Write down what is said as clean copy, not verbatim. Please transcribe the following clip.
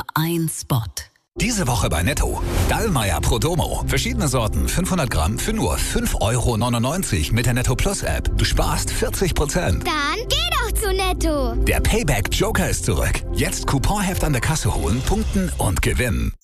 ein Spot. Diese Woche bei Netto. Dallmayr Pro Domo. Verschiedene Sorten, 500 Gramm für nur 5,99 € mit der Netto Plus App. Du sparst 40%. Dann geh doch zu Netto. Der Payback Joker ist zurück. Jetzt Couponheft an der Kasse holen, punkten und gewinnen.